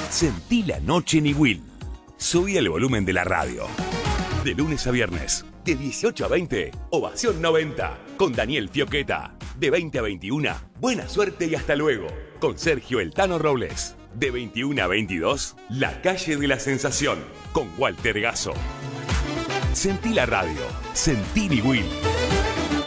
Sentí la noche en Will. Subí el volumen de la radio. De lunes a viernes, de 18 a 20, Ovación 90, con Daniel Fioqueta. De 20 a 21, buena suerte y hasta luego, con Sergio El Tano Robles. De 21 a 22, La Calle de la Sensación, con Walter Gasso. Sentí la radio, sentí mi Will.